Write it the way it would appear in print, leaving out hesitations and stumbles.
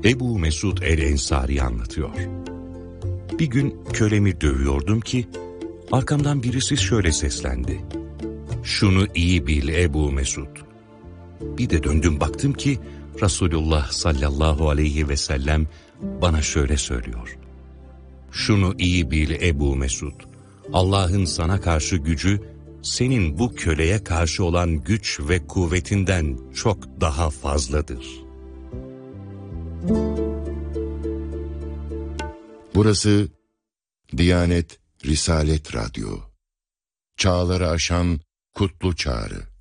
Ebu Mesud el-Ensari anlatıyor. Bir gün kölemi dövüyordum ki arkamdan birisi şöyle seslendi: "Şunu iyi bil Ebu Mesud." Bir de döndüm baktım ki Resulullah sallallahu aleyhi ve sellem bana şöyle söylüyor: "Şunu iyi bil Ebu Mesud. Allah'ın sana karşı gücü senin bu köleye karşı olan güç ve kuvvetinden çok daha fazladır." Burası Diyanet Risalet Radyo. Çağları aşan kutlu çağrı.